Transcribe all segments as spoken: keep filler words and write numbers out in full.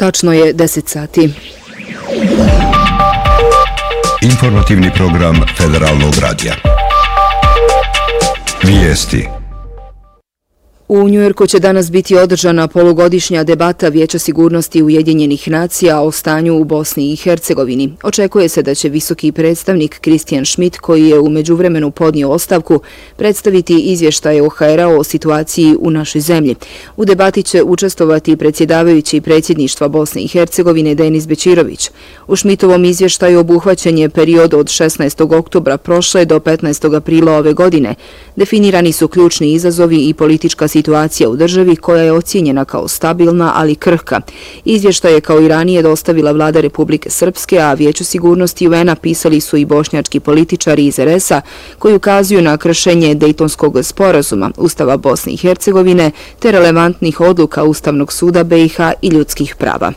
Tačno je deset sati. Informativni program Federalnog radija. Vijesti. U Njujorku će danas biti održana polugodišnja debata Vijeća sigurnosti Ujedinjenih nacija o stanju u Bosni i Hercegovini. Očekuje se da će visoki predstavnik Christian Schmidt, koji je u međuvremenu podnio ostavku, predstaviti izvještaje O H R-a o situaciji u našoj zemlji. U debati će učestvovati predsjedavajući predsjedništva Bosne i Hercegovine Denis Bećirović. U Schmidtovom izvještaju obuhvaćen je period od šesnaestog oktobra prošle do petnaestog aprila ove godine. Definirani su ključni izazovi i politička situacija situacija u državi koja je ocijenjena kao stabilna, ali krhka. Izvještaj je kao i ranije dostavila vlada Republike Srpske, a Vijeću sigurnosti U N-a pisali su i bošnjački političari iz R S-a koji ukazuju na kršenje Dejtonskog sporazuma, Ustava Bosne i Hercegovine te relevantnih odluka Ustavnog suda B i H i ljudskih prava.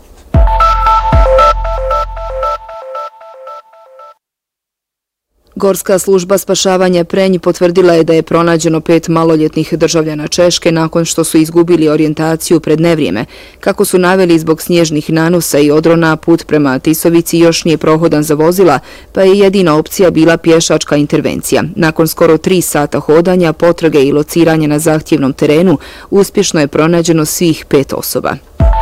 Gorska služba spašavanja Prenj potvrdila je da je pronađeno pet maloljetnih državljana Češke nakon što su izgubili orijentaciju pred nevrijeme. Kako su naveli, zbog snježnih nanosa i odrona, put prema Tisovici još nije prohodan za vozila, pa je jedina opcija bila pješačka intervencija. Nakon skoro tri sata hodanja, potrage i lociranja na zahtjevnom terenu, uspješno je pronađeno svih pet osoba.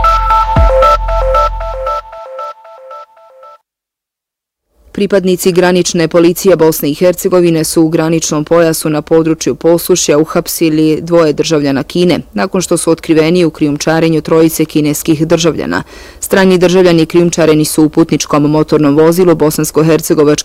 Pripadnici granične policije Bosne i Hercegovine su u graničnom pojasu na području Posušja uhapsili dvoje državljana Kine, nakon što su otkriveni u krijumčarenju trojice kineskih državljana. Strani državljani krijumčareni su u putničkom motornom vozilu bosansko-hercegovačke